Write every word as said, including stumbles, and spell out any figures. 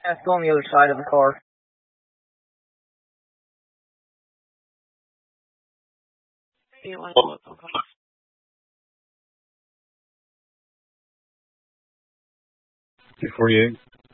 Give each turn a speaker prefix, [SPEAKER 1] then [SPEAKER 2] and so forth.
[SPEAKER 1] Yeah, go on the other side of the car. You want to look, okay.
[SPEAKER 2] Before you